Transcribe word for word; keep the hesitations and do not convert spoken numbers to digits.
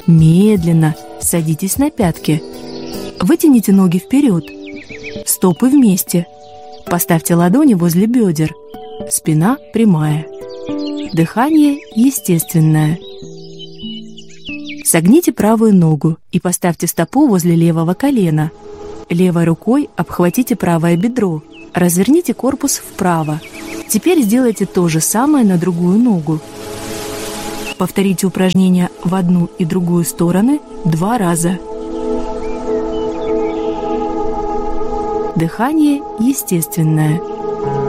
Медленно садитесь на пятки. Вытяните ноги вперед. Стопы вместе. Поставьте ладони возле бедер. Спина прямая. Дыхание естественное. Согните правую ногу и поставьте стопу возле левого колена. Левой рукой обхватите правое бедро. Разверните корпус вправо. Теперь сделайте то же самое на другую ногу. Повторите упражнение в одну и другую стороны два раза. Дыхание естественное.